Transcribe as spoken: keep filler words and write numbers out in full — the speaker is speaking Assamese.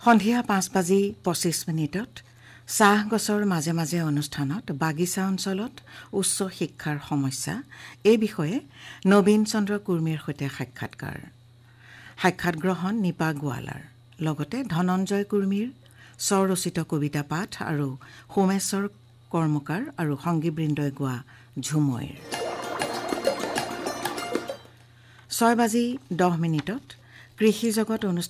সন্ধিয়া পাঁচ বাজি পঁচিছ মিনিটত চাহ গছৰ মাজে মাজে অনুষ্ঠানত বাগিচা অঞ্চলত উচ্চ শিক্ষাৰ সমস্যা এই বিষয়ে নবীন চন্দ্ৰ কুৰ্মীৰ সৈতে সাক্ষাৎকাৰ সাক্ষাৎ গ্ৰহণ নিপা গোৱালাৰ লগতে ধনঞ্জয় কুৰ্মীৰ স্বৰচিত কবিতা পাঠ আৰু সোমেশ্বৰ কৰ্মকাৰ আৰু সংগীবৃন্দই গোৱা ঝুমৈৰ ছয় বাজি দহ মিনিটত কৃষি জগত